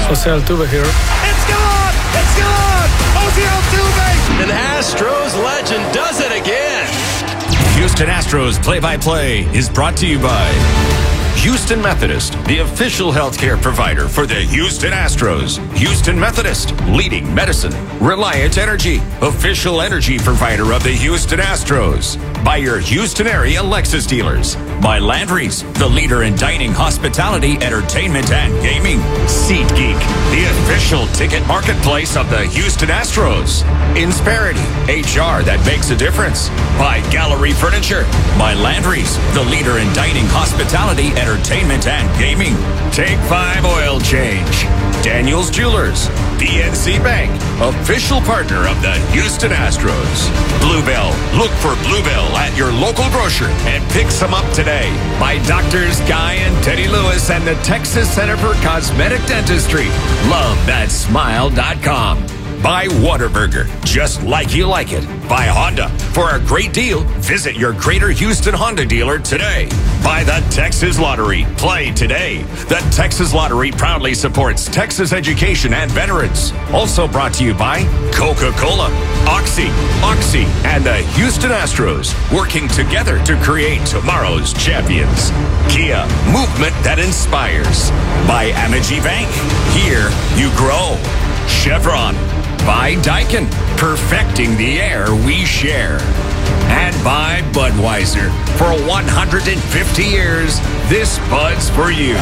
Jose Altuve here. It's gone! It's gone! Jose Altuve! An Astros legend does it again. Houston Astros play-by-play is brought to you by Houston Methodist, the official healthcare provider for the Houston Astros. Houston Methodist, leading medicine. Reliant Energy, official energy provider of the Houston Astros. By your Houston area Lexus dealers. By Landry's, the leader in dining, hospitality, entertainment, and gaming. SeatGeek, the official ticket marketplace of the Houston Astros. Insperity, HR that makes a difference. By Gallery Furniture. By Landry's, the leader in dining, hospitality, entertainment, and gaming. Take 5 oil change. Daniels Jewelers. PNC Bank, official partner of the Houston Astros. Bluebell, look for Bluebell at your local grocer and pick some up today. By Doctors Guy and Teddy Lewis and the Texas Center for Cosmetic Dentistry. LoveThatSmile.com. By Whataburger, just like you like it. By Honda, for a great deal, visit your Greater Houston Honda dealer today. By the Texas Lottery, play today. The Texas Lottery proudly supports Texas education and veterans. Also brought to you by Coca-Cola, Oxy, and the Houston Astros, working together to create tomorrow's champions. Kia, movement that inspires. By Amagi Bank, here you grow. Chevron. By Daikin, perfecting the air we share. And by Budweiser, for 150 years, this Bud's for you.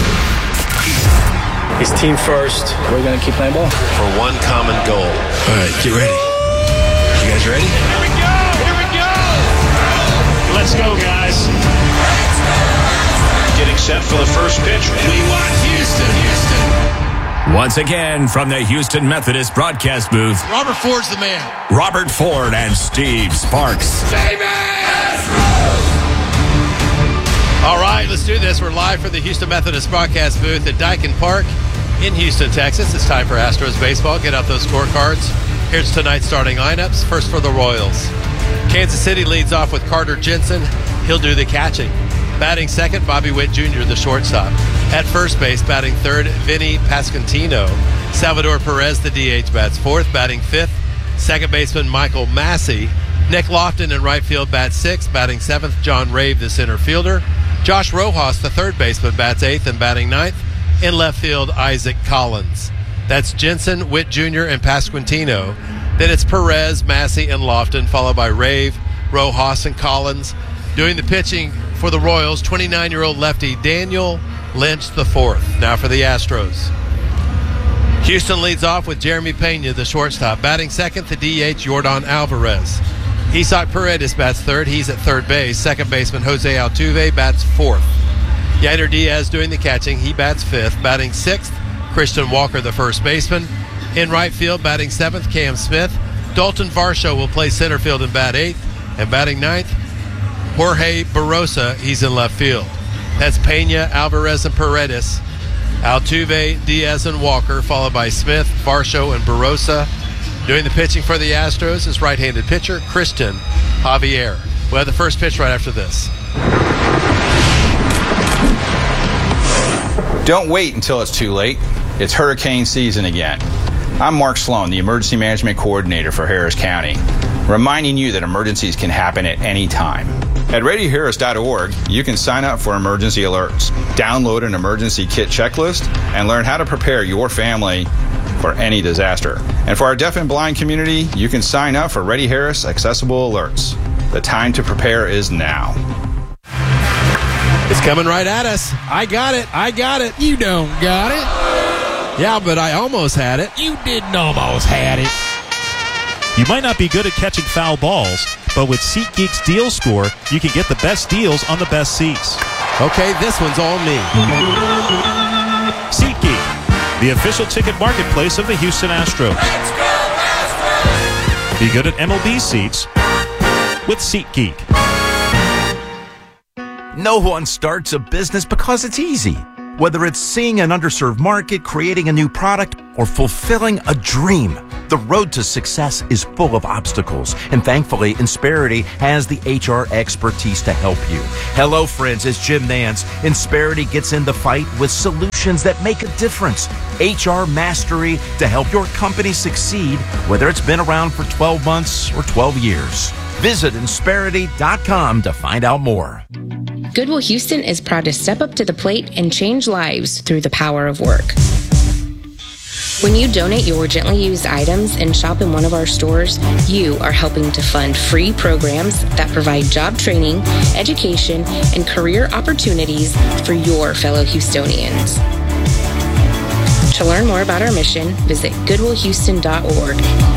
It's team first. We're going to keep playing ball. For one common goal. All right, get ready. You guys ready? Here we go! Here we go! Let's go, guys. Getting set for the first pitch. We want Houston! Once again, from the Houston Methodist broadcast booth, Robert Ford's the man. Robert Ford and Steve Sparks. All right, let's do this. We're live from the Houston Methodist broadcast booth at Daikin Park in Houston, Texas. It's time for Astros baseball. Get out those scorecards. Here's tonight's starting lineups. First for the Royals. Kansas City leads off with Carter Jensen. He'll do the catching. Batting second, Bobby Witt Jr., the shortstop. At first base, batting third, Vinny Pasquantino. Salvador Perez, the DH, bats fourth. Batting fifth, second baseman Michael Massey. Nick Lofton in right field bats sixth. Batting seventh, John Rave, the center fielder. Josh Rojas, the third baseman, bats eighth. And batting ninth, in left field, Isaac Collins. That's Jensen, Witt Jr., and Pasquantino. Then it's Perez, Massey, and Lofton, followed by Rave, Rojas, and Collins. Doing the pitching for the Royals, 29-year-old lefty Daniel Lynch the fourth. Now for the Astros. Houston leads off with Jeremy Pena, the shortstop. Batting second, the DH, Yordan Alvarez. Isaac Paredes bats third. He's at third base. Second baseman Jose Altuve bats fourth. Yainer Diaz doing the catching. He bats fifth. Batting sixth, Christian Walker, the first baseman. In right field, batting seventh, Cam Smith. Dalton Varsho will play center field and bat eighth. And batting ninth, Jorge Barosa. He's in left field. That's Pena, Alvarez, and Paredes. Altuve, Diaz, and Walker, followed by Smith, Varsho, and Barosa. Doing the pitching for the Astros is right-handed pitcher Christian Javier. We'll have the first pitch right after this. Don't wait until it's too late. It's hurricane season again. I'm Mark Sloan, the Emergency Management Coordinator for Harris County, reminding you that emergencies can happen at any time. At ReadyHarris.org, you can sign up for emergency alerts, download an emergency kit checklist, and learn how to prepare your family for any disaster. And for our deaf and blind community, you can sign up for Ready Harris Accessible Alerts. The time to prepare is now. It's coming right at us. I got it. You don't got it. Yeah, but I almost had it. You didn't almost had it. You might not be good at catching foul balls, but with SeatGeek's Deal Score, you can get the best deals on the best seats. Okay, this one's all me. SeatGeek, the official ticket marketplace of the Houston Astros. Let's go, Astros! Be good at MLB seats with SeatGeek. No one starts a business because it's easy. Whether it's seeing an underserved market, creating a new product, or fulfilling a dream, the road to success is full of obstacles, and thankfully, Insperity has the HR expertise to help you. Hello, friends, it's Jim Nance. Insperity gets in the fight with solutions that make a difference. HR mastery to help your company succeed, whether it's been around for 12 months or 12 years. Visit Insperity.com to find out more. Goodwill Houston is proud to step up to the plate and change lives through the power of work. When you donate your gently used items and shop in one of our stores, you are helping to fund free programs that provide job training, education, and career opportunities for your fellow Houstonians. To learn more about our mission, visit goodwillhouston.org.